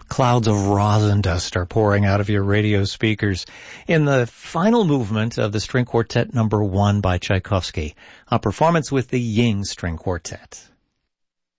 clouds of rosin dust are pouring out of your radio speakers in the final movement of the String Quartet No. 1 by Tchaikovsky, a performance with the Ying String Quartet.